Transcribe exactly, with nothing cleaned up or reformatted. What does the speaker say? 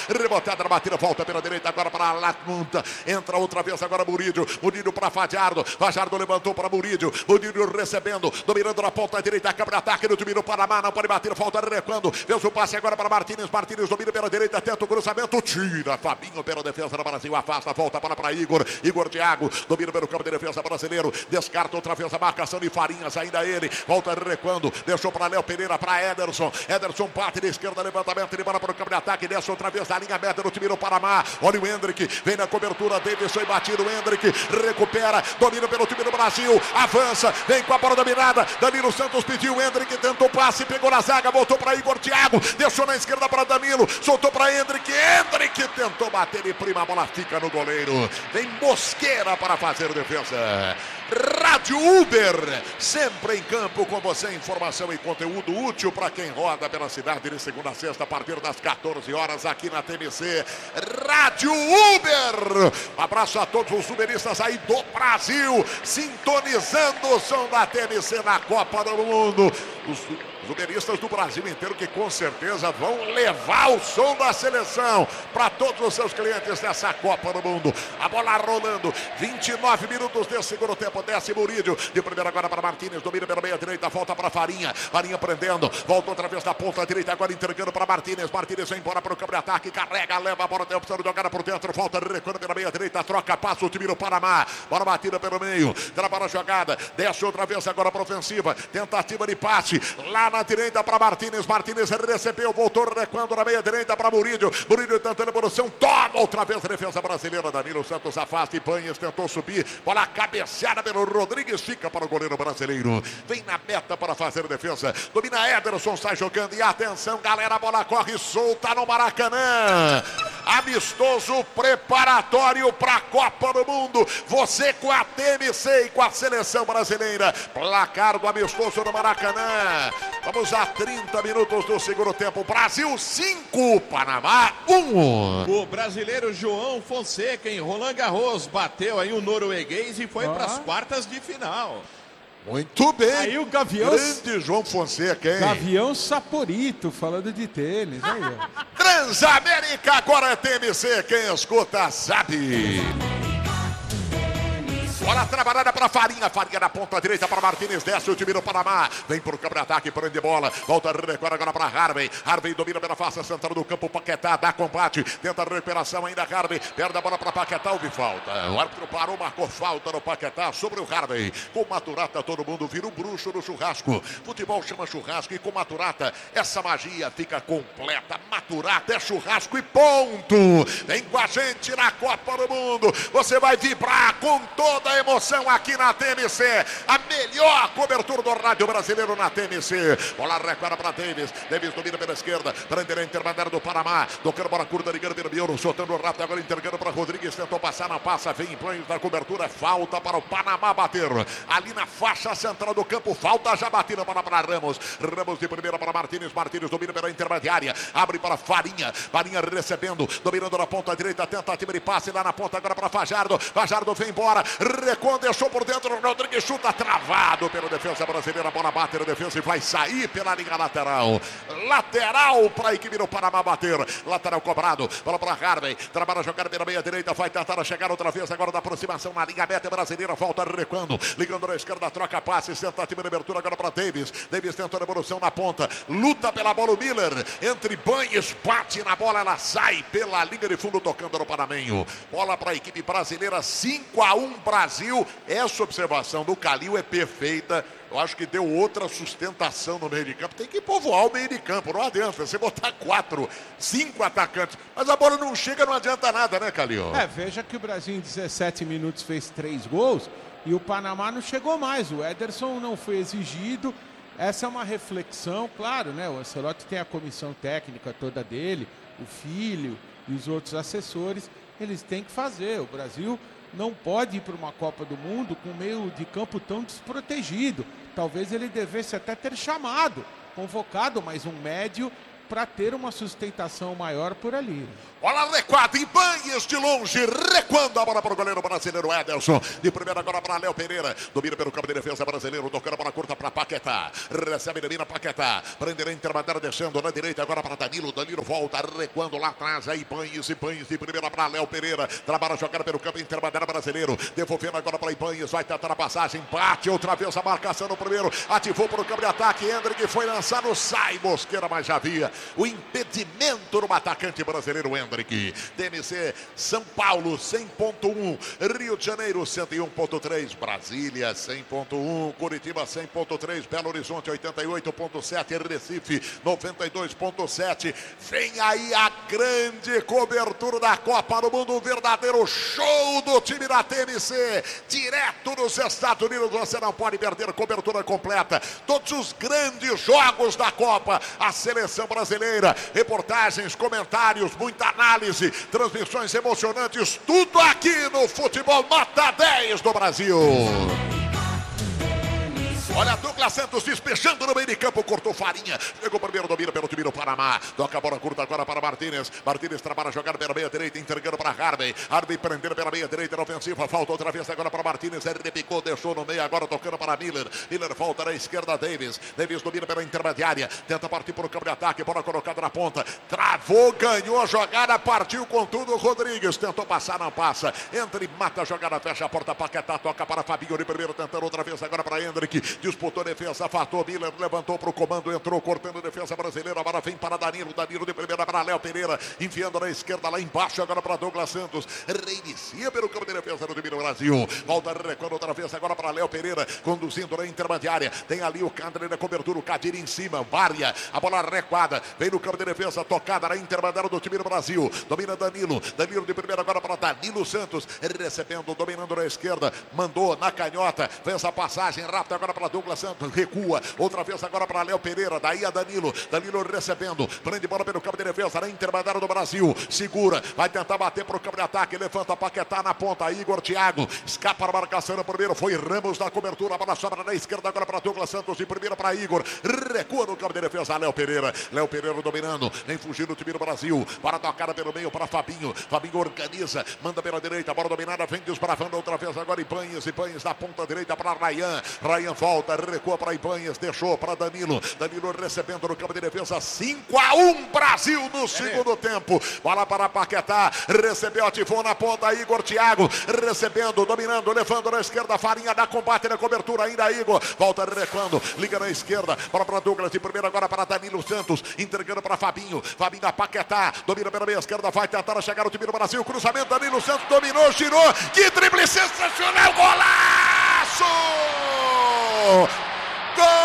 rebotada na batida, volta pela direita agora para Latunta, entra outra vez agora Murídio, Murídio para Fajardo, Fajardo levantou para Murídio, Murídio recebendo, dominando na ponta direita, câmara ataque no time do Panamá, não pode bater, falta recuando, fez o passe agora para Martínez, Martínez domina pela direita, tenta o cruzamento, tira, Fabinho pela defesa do Brasil, afasta, volta para para Igor, Igor Thiago, domina pelo campo de defesa brasileiro, descarta outra vez a marcação de Farinhas, ainda ele, volta recuando, deixou para Léo Pereira, para Ederson, Ederson parte de esquerda, levantamento de bola para o campo de ataque, desce outra vez na linha meta do time do Panamá, olha o Hendrick, vem na cobertura, Davidson e batido, o Hendrick recupera, domina pelo time do Brasil, avança, vem com a bola dominada, Danilo Santos pediu, o Hendrick tentou passe, pegou na zaga, voltou para Igor Thiago, deixou na esquerda para Danilo, soltou para Hendrick, Hendrick tentou bater de prima, a bola fica no goleiro, vem Mosqueira para fazer defesa. Rádio Uber, sempre em campo com você, informação e conteúdo útil para quem roda pela cidade de segunda a sexta, a partir das quatorze horas aqui na T M C. Rádio Uber, um abraço a todos os uberistas aí do Brasil, sintonizando o som da T M C na Copa do Mundo. Os Os uberistas do Brasil inteiro que com certeza vão levar o som da seleção para todos os seus clientes dessa Copa do Mundo. A bola rolando, vinte e nove minutos de segundo tempo, desce Murídio, de primeira agora para Martínez, domina pela meia direita, volta para Farinha, Farinha prendendo, volta outra vez da ponta direita, agora entregando para Martínez, Martínez vem embora para o campo de ataque, carrega, leva a bola, tem opção de jogada por dentro, volta recuando pela meia direita, troca, passa o time do Panamá, bola batida pelo meio, trabalha a jogada, desce outra vez agora para ofensiva, tentativa de passe, lá na direita para Martínez, Martínez recebeu, voltou recuando na meia direita para Murídio, Murídio tentando evolução, toma outra vez a defesa brasileira, Danilo Santos afasta e Panhas tentou subir, bola cabeceada pelo Rodrigues, fica para o goleiro brasileiro, vem na meta para fazer a defesa, domina Ederson, sai jogando e atenção galera, a bola corre solta no Maracanã, amistoso preparatório para a Copa do Mundo, você com a T M C e com a seleção brasileira, placar do amistoso no Maracanã, vamos a trinta minutos do segundo tempo, Brasil cinco, Panamá um. O brasileiro João Fonseca em Roland Garros bateu aí o norueguês e foi ah. para as quartas de final. Muito bem. Aí o Gavião... Grande João Fonseca, hein? Gavião Saporito, falando de tênis. Aí, ó. Transamérica, agora é T M C, quem escuta sabe. Bola trabalhada para Farinha, Farinha na ponta direita para Martínez, desce o time do Panamá, vem para o campo de ataque, prende bola, volta a recuar agora para Harvey, Harvey domina pela face central do campo, Paquetá dá combate, tenta a recuperação ainda, Harvey, perde a bola para Paquetá, houve falta, o árbitro parou, marcou falta no Paquetá sobre o Harvey, com Maturata todo mundo vira o bruxo no churrasco, futebol chama churrasco e com Maturata essa magia fica completa, Maturata é churrasco e ponto, vem com a gente na Copa do Mundo, você vai vibrar com toda a emoção aqui na T M C, a melhor cobertura do rádio brasileiro na T M C, bola recuada para Davis, Davis domina pela esquerda, prendendo a intermediária do Panamá, tocando bola curta, ligando pelo Mioro, soltando rápido, agora entregando para Rodrigues, tentou passar, não passa, vem em planos da cobertura, falta para o Panamá bater, ali na faixa central do campo, falta já batida, bola para Ramos, Ramos de primeira para Martínez, Martínez domina pela intermediária, abre para Farinha, Farinha recebendo, dominando na ponta direita, tentativa de passe lá na ponta, agora para Fajardo, Fajardo vem embora, recuando, deixou por dentro, o Rodrigues chuta travado pela defesa brasileira, a bola bate na defesa e vai sair pela linha lateral, lateral para a equipe do Panamá bater, lateral cobrado, bola para Harvey, trabalha a jogada pela meia direita, vai tentar chegar outra vez agora da aproximação na linha meta brasileira, volta recuando, ligando na esquerda, troca passe, tentativa de abertura agora para Davis, Davis tentou a evolução na ponta, luta pela bola o Miller, entre banhos, bate na bola, ela sai pela linha de fundo tocando no Panamenho, bola para a equipe brasileira, cinco a um Brasil. Essa observação do Calil é perfeita. Eu acho que deu outra sustentação no meio de campo. Tem que povoar o meio de campo, não adianta. Você botar quatro, cinco atacantes, mas a bola não chega, não adianta nada, né, Calil? É, veja que o Brasil em dezessete minutos fez três gols e o Panamá não chegou mais. O Ederson não foi exigido. Essa é uma reflexão, claro, né? O Ancelotti tem a comissão técnica toda dele, o filho e os outros assessores. Eles têm que fazer. O Brasil não pode ir para uma Copa do Mundo com meio de campo tão desprotegido. Talvez ele devesse até ter chamado, convocado mais um médio para ter uma sustentação maior por ali. Olha a recuada, Ibanez de longe, recuando a bola para o goleiro brasileiro Ederson. De primeira agora para Léo Pereira, domina pelo campo de defesa brasileiro, tocando a bola curta para Paquetá. Recebe, domina Paquetá, prenderá intermediário, descendo na direita agora para Danilo. Danilo volta, recuando lá atrás, aí Ibanez, Ibanez de primeira para Léo Pereira. Trabalha a jogada pelo campo intermediário brasileiro, devolvendo agora para Ibanez, vai tentar a passagem, bate outra vez a marcação no primeiro, ativou para o campo de ataque, Hendrick foi lançado, sai Mosqueira, mas já havia o impedimento no atacante brasileiro Hendrick. D M C São Paulo cem ponto um, Rio de Janeiro cento e um ponto três, Brasília cem ponto um, Curitiba cem ponto três, Belo Horizonte oitenta e oito ponto sete, Recife noventa e dois ponto sete. Vem aí a grande cobertura da Copa do Mundo, um verdadeiro show do time da T M C, direto dos Estados Unidos. Você não pode perder cobertura completa, todos os grandes jogos da Copa, a seleção brasileira, reportagens, comentários, muita análise, transmissões emocionantes, tudo aqui no Futebol Nota dez do Brasil. Olha, Douglas Santos despejando no meio de campo, cortou Farinha, pegou o primeiro domínio pelo time do Panamá, toca a bola curta agora para Martínez, Martínez trabalha a jogada pela meia direita, entregando para Harvey, Harvey prendendo pela meia direita na ofensiva, falta outra vez agora para Martínez, ele repicou, deixou no meio, agora tocando para Miller, Miller volta na esquerda, Davis, Davis domina pela intermediária, tenta partir para o campo de ataque, bola colocada na ponta, travou, ganhou a jogada, partiu com tudo, Rodrigues, tentou passar, não passa, entra e mata a jogada, fecha a porta, Paquetá, toca para Fabinho de primeiro, tentando outra vez agora para Hendrick, disputou a defesa, afastou Miller, levantou para o comando, entrou cortando a defesa brasileira, agora vem para Danilo, Danilo de primeira para Léo Pereira, enfiando na esquerda lá embaixo, agora para Douglas Santos, reinicia pelo campo de defesa do time do Brasil, volta recuando outra vez agora para Léo Pereira, conduzindo na intermediária, tem ali o Cadre na cobertura, o Cadir em cima, Vária, a bola recuada, vem no campo de defesa, tocada na intermediária do time do Brasil, domina Danilo, Danilo de primeira agora para Danilo Santos, recebendo, dominando na esquerda, mandou na canhota, vem essa passagem rápida agora para Douglas Santos, recua, outra vez agora para Léo Pereira, daí a Danilo, Danilo recebendo, prende bola pelo campo de defesa, na intermediária do Brasil, segura, vai tentar bater para o campo de ataque, levanta Paquetá na ponta, Igor Thiago, escapa a marcação no primeiro, foi Ramos na cobertura, a bola sobra na esquerda agora para Douglas Santos, de primeira para Igor, recua no campo de defesa, Léo Pereira, Léo Pereira dominando, vem fugindo o time do Brasil, para tocada pelo meio para Fabinho, Fabinho organiza, manda pela direita, bola dominada, vem desbravando outra vez agora Ibanez, Ibanez na ponta direita para Ryan, Ryan volta, recua para Ibanez, deixou para Danilo, Danilo recebendo no campo de defesa, cinco a um Brasil no segundo tempo, bola para Paquetá, recebeu, ativou na ponta, Igor Thiago, recebendo, dominando, levando na esquerda, Farinha dá combate na cobertura ainda, Igor, volta recuando, liga na esquerda, bola para Douglas, de primeiro agora para Danilo Santos, entregando para Fabinho, Fabinho da Paquetá, domina pela meia esquerda, vai tentar chegar o time do Brasil, cruzamento, Danilo Santos dominou, girou, que drible sensacional, golaço! Gol!